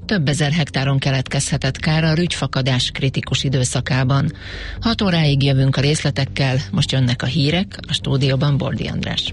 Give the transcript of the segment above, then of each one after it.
Több ezer hektáron keletkezhetett kár a rügyfakadás kritikus időszakában. 6 óráig jövünk a részletekkel, most jönnek a hírek, a stúdióban Bordi András.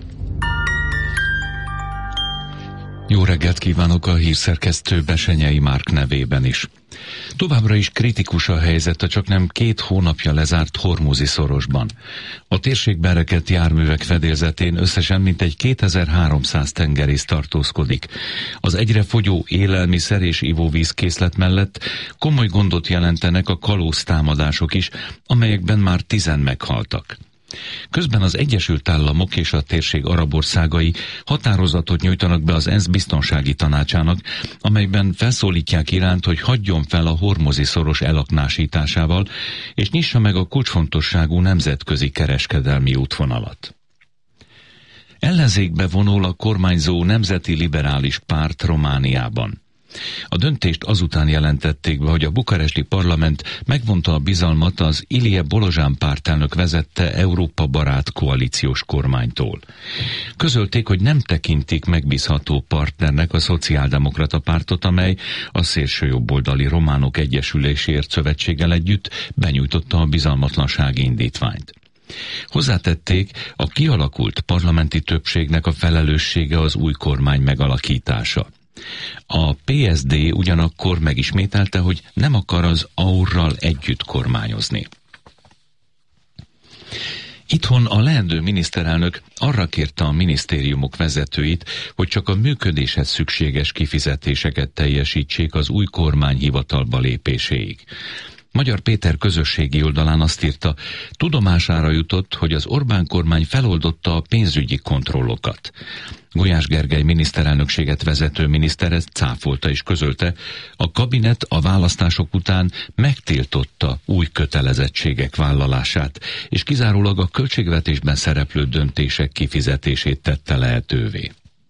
Jó reggelt kívánok a hírszerkesztő Besenyei Márk nevében is. Továbbra is kritikus a helyzet a csaknem 2 hónapja lezárt Hormuzi szorosban. A térségben rekedt járművek fedélzetén összesen mintegy 2300 tengerész tartózkodik. Az egyre fogyó élelmiszer és ivóvízkészlet mellett komoly gondot jelentenek a kalóztámadások is, amelyekben már 10 meghaltak. Közben az Egyesült Államok és a térség arab országai határozatot nyújtanak be az ENSZ biztonsági tanácsának, amelyben felszólítják Iránt, hogy hagyjon fel a Hormuzi szoros elaknásításával, és nyissa meg a kulcsfontosságú nemzetközi kereskedelmi útvonalat. Ellenzékbe vonul a kormányzó Nemzeti Liberális Párt Romániában. A döntést azután jelentették be, hogy a bukaresti parlament megvonta a bizalmat az Ilie Bolozsán pártelnök vezette Európa barát koalíciós kormánytól. Közölték, hogy nem tekintik megbízható partnernek a szociáldemokrata pártot, amely a szélsőjobboldali Románok Egyesüléséért szövetséggel együtt benyújtotta a bizalmatlansági indítványt. Hozzátették, a kialakult parlamenti többségnek a felelőssége az új kormány megalakítása. A PSD ugyanakkor megismételte, hogy nem akar az AUR-ral együtt kormányozni. Itthon a leendő miniszterelnök arra kérte a minisztériumok vezetőit, hogy csak a működéshez szükséges kifizetéseket teljesítsék az új kormány hivatalba lépéséig. Magyar Péter közösségi oldalán azt írta, tudomására jutott, hogy az Orbán kormány feloldotta a pénzügyi kontrollokat. Gulyás Gergely miniszterelnökséget vezető miniszter ezt cáfolta és közölte, a kabinet a választások után megtiltotta új kötelezettségek vállalását, és kizárólag a költségvetésben szereplő döntések kifizetését tette lehetővé.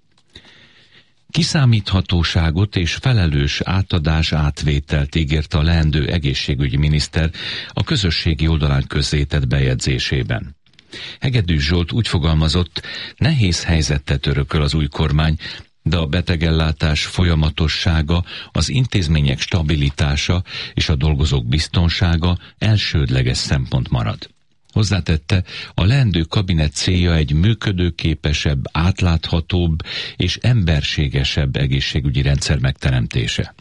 Kiszámíthatóságot és felelős átadás-átvételt ígért a leendő egészségügyi miniszter a közösségi oldalán közzétett bejegyzésében. Hegedűs Zsolt úgy fogalmazott, nehéz helyzetet örököl az új kormány, de a betegellátás folyamatossága, az intézmények stabilitása és a dolgozók biztonsága elsődleges szempont marad. Hozzátette, a leendő kabinet célja egy működőképesebb, átláthatóbb és emberségesebb egészségügyi rendszer megteremtése.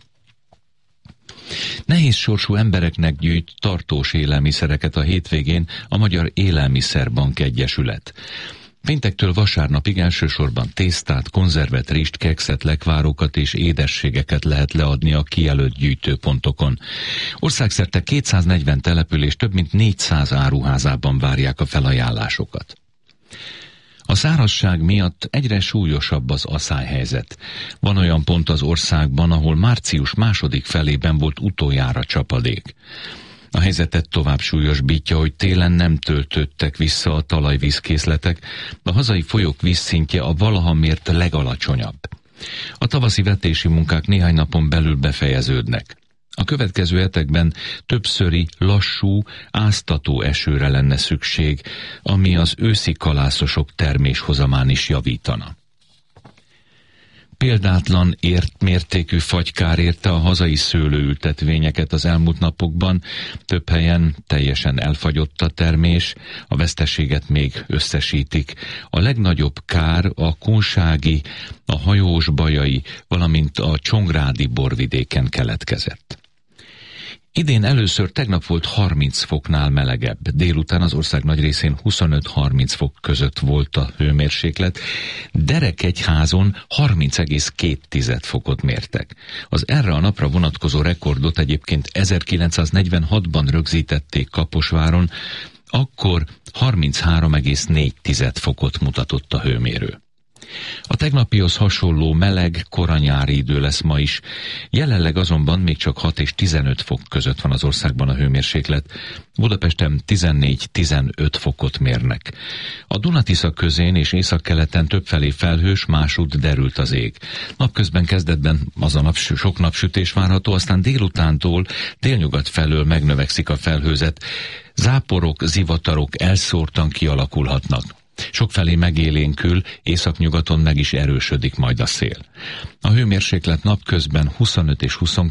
Nehéz sorsú embereknek gyűjt tartós élelmiszereket a hétvégén a Magyar Élelmiszerbank Egyesület. Péntektől vasárnapig elsősorban tésztát, konzervet, rist, kekszet, lekvárokat és édességeket lehet leadni a kijelölt gyűjtőpontokon. Országszerte 240 település több mint 400 áruházában várják a felajánlásokat. A szárazság miatt egyre súlyosabb az aszályhelyzet. Van olyan pont az országban, ahol március második felében volt utoljára csapadék. A helyzetet tovább súlyosbítja, hogy télen nem töltődtek vissza a talajvízkészletek, a hazai folyók vízszintje a valaha mért legalacsonyabb. A tavaszi vetési munkák néhány napon belül befejeződnek. A következő hetekben többszöri, lassú, áztató esőre lenne szükség, ami az őszi kalászosok terméshozamán is javítana. Példátlan mértékű fagykár érte a hazai szőlőültetvényeket az elmúlt napokban, több helyen teljesen elfagyott a termés, a veszteséget még összesítik. A legnagyobb kár a kunsági, a hajósbajai, valamint a csongrádi borvidéken keletkezett. Idén először tegnap volt 30 foknál melegebb. Délután az ország nagy részén 25-30 fok között volt a hőmérséklet. Derekegyházon 30,2 fokot mértek. Az erre a napra vonatkozó rekordot egyébként 1946-ban rögzítették Kaposváron, akkor 33,4 fokot mutatott a hőmérő. A tegnapihoz hasonló meleg, koranyári idő lesz ma is. Jelenleg azonban még csak 6 és 15 fok között van az országban a hőmérséklet. Budapesten 14-15 fokot mérnek. A Duna-Tisza közén és északkeleten többfelé felhős, másút derült az ég. Napközben kezdetben az a sok napsütés várható, aztán délutántól délnyugat felől megnövekszik a felhőzet. Záporok, zivatarok elszórtan kialakulhatnak. Sokfelé megélénkül, északnyugaton meg is erősödik majd a szél. A hőmérséklet napközben 25 és 22